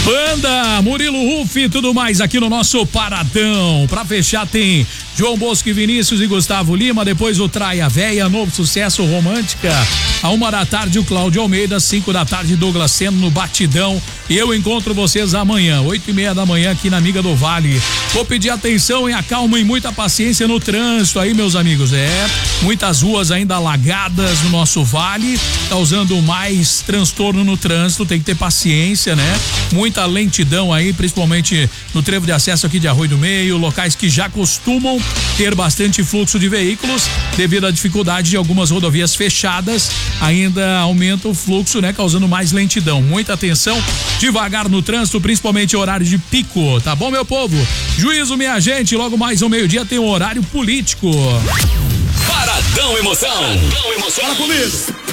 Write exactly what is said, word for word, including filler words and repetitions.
Banda Murilo Ruff e tudo mais aqui no nosso Paradão. Pra fechar tem João Bosco e Vinícius e Gustavo Lima, depois o Traia Véia, novo sucesso Romântica. A uma da tarde o Cláudio Almeida, cinco da tarde Douglas Seno no Batidão. E eu encontro vocês amanhã, oito e meia da manhã aqui na Amiga do Vale. Vou pedir atenção e acalma e muita paciência no trânsito aí, meus amigos. É, muitas ruas ainda alagadas no nosso vale, causando mais transtorno no trânsito, tem que ter paciência, né? Muita lentidão aí, principalmente no trevo de acesso aqui de Arroio do Meio, locais que já costumam ter bastante fluxo de veículos, devido à dificuldade de algumas rodovias fechadas, ainda aumenta o fluxo, né? Causando mais lentidão. Muita atenção, devagar no trânsito, principalmente horário de pico, tá bom, meu povo? Juízo, minha gente, logo mais ao meio-dia tem o horário político. Paradão Emoção. Paradão Emoção. Fala comigo.